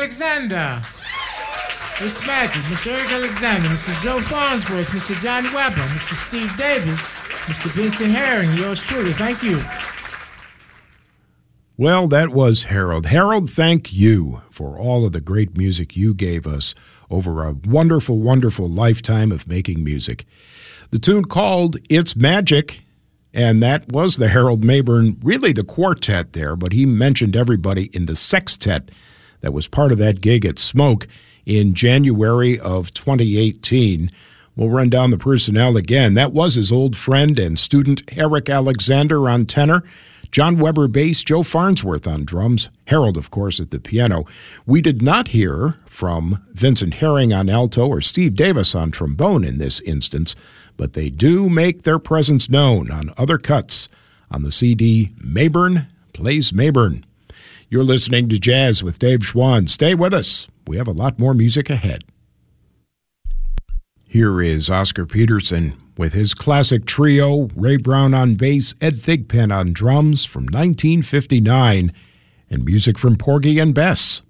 Alexander. It's Magic, Mr. Eric Alexander, Mr. Joe Farnsworth, Mr. John Weber, Mr. Steve Davis, Mr. Vincent Herring, yours truly. Thank you. Well, that was Harold. Harold, thank you for all of the great music you gave us over a wonderful, wonderful lifetime of making music. The tune called It's Magic, and that was the Harold Mabern, really the quartet there, but he mentioned everybody in the sextet that was part of that gig at Smoke in January of 2018. We'll run down the personnel again. That was his old friend and student Eric Alexander on tenor, John Weber bass, Joe Farnsworth on drums, Harold, of course, at the piano. We did not hear from Vincent Herring on alto or Steve Davis on trombone in this instance, but they do make their presence known on other cuts on the CD Mabern Plays Mabern. You're listening to Jazz with Dave Schwann. Stay with us. We have a lot more music ahead. Here is Oscar Peterson with his classic trio, Ray Brown on bass, Ed Thigpen on drums from 1959, and music from Porgy and Bess.